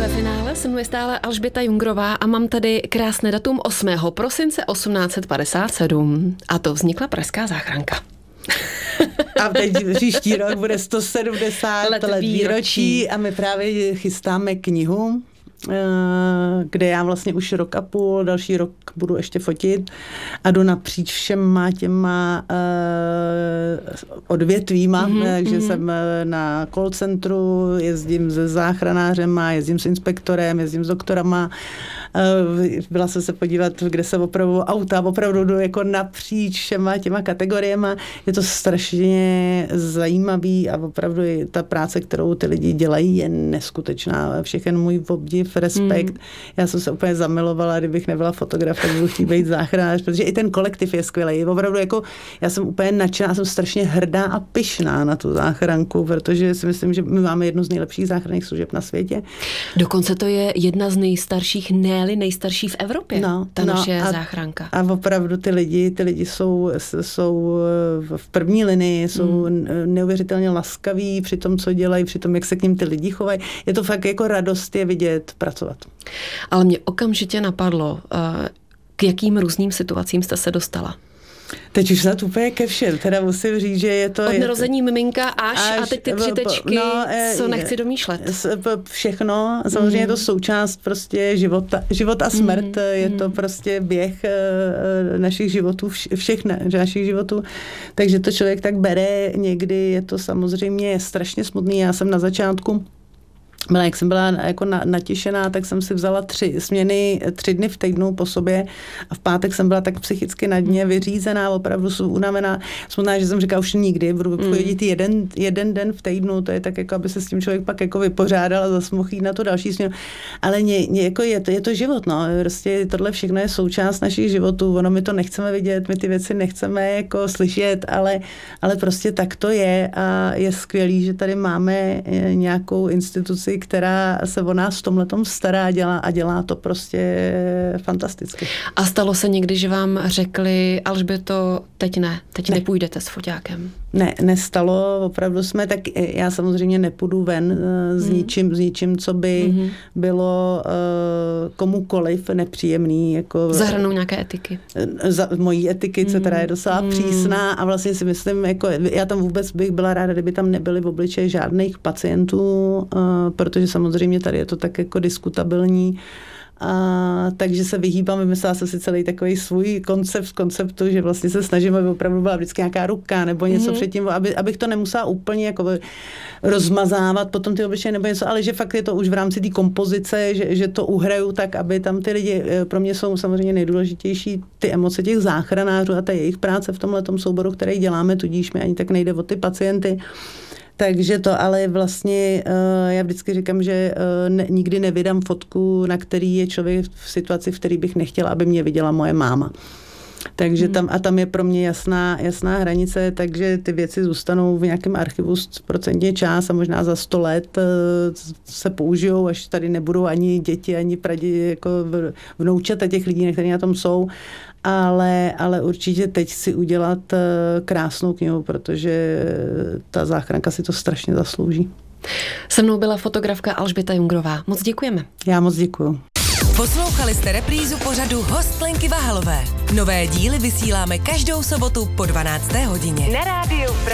ve finále, se mnou je stále Alžběta Jungrová a mám tady krásné datum 8. prosince 1857 a to vznikla Pražská záchranka. A teď příští rok bude 170 let výročí a my právě chystáme knihu, kde já vlastně už rok a půl, další rok budu ještě fotit a jdu napříč všema těma odvětvíma, takže jsem na call centru, jezdím se záchranářema, jezdím s inspektorem, jezdím s doktorama, byla jsem se podívat, kde se opravují auta, opravdu jdu jako napříč všema těma kategoriema. Je to strašně zajímavý a opravdu ta práce, kterou ty lidi dělají, je neskutečná. Všechen můj obdiv, respekt. Já jsem se úplně zamilovala, kdybych nebyla fotograf, tak budu chtít být záchranář, protože i ten kolektiv je skvělý. Opravdu jako, já jsem úplně nadšená, jsem strašně hrdá a pyšná na tu záchranku, protože si myslím, že my máme jednu z nejlepších záchranných služeb na světě. Dokonce to je jedna z nejstarších, ne-li nejstarší v Evropě, ta naše záchranka. A opravdu ty lidi jsou v první linii, jsou neuvěřitelně laskaví při tom, co dělají, při tom, jak se k ním ty lidi chovají. Je to fakt jako radost je vidět pracovat. Ale mě okamžitě napadlo, k jakým různým situacím jste se dostala? Teď už snad úplně ke všem, teda musím říct, že je to... Od narození miminka až a teď ty 3 tečky, co nechci domýšlet. Všechno, samozřejmě je to součást prostě život a smrt, je to prostě běh našich životů, všech našich životů, takže to člověk tak bere, někdy je to samozřejmě strašně smutný, já jsem na začátku jak jsem byla jako natěšená, tak jsem si vzala 3 směny, 3 dny v týdnu po sobě a v pátek jsem byla tak psychicky na dně, vyřízená, opravdu jsem unavená. Smutná, že jsem říkala už nikdy, budu chodit jeden den v týdnu, to je tak, jako aby se s tím člověk pak jako vypořádal a zase mohl jít na tu další směnu. Ale jako je to život, no. Prostě tohle všechno je součást našich životů, ono my to nechceme vidět, my ty věci nechceme jako slyšet, ale prostě tak to je a je skvělý, že tady máme nějakou instituci, která se o nás v tomhletom stará a dělá to prostě fantasticky. A stalo se někdy, že vám řekli, Alžběto, teď nepůjdete s foťákem? Ne, nestalo, opravdu jsme, tak já samozřejmě nepůjdu ven s ničím, co by bylo komukoliv nepříjemný. Jako, za hranou nějaké etiky? Mojí etiky, která je docela přísná a vlastně si myslím, jako, já tam vůbec bych byla ráda, kdyby tam nebyly v obličeji žádných pacientů, protože samozřejmě tady je to tak jako diskutabilní. Takže se vyhýbám, myslela jsem si celý takový svůj konceptu, že vlastně se snažím, aby opravdu byla vždycky nějaká ruka nebo něco předtím, abych to nemusela úplně jako rozmazávat potom ty obličeje nebo něco, ale že fakt je to už v rámci té kompozice, že to uhraju tak, aby tam ty lidi, pro mě jsou samozřejmě nejdůležitější ty emoce těch záchranářů a ta jejich práce v tomhletom souboru, který děláme, tudíž mi ani tak nejde o ty pacienty. Takže to ale vlastně, já vždycky říkám, že nikdy nevydám fotku, na který je člověk v situaci, v který bych nechtěla, aby mě viděla moje máma. Takže tam je pro mě jasná hranice, takže ty věci zůstanou v nějakém archivu 100% čas a možná za 100 let se použijou, až tady nebudou ani děti, ani praděti, jako vnoučata těch lidí, kteří na tom jsou. Ale určitě teď si udělat krásnou knihu, protože ta záchranka si to strašně zaslouží. Se mnou byla fotografka Alžběta Jungrová. Moc děkujeme. Já moc děkuju. Poslouchali jste reprízu pořadu Host Lenky Vahalové. Nové díly vysíláme každou sobotu po 12. hodině. Na rádiu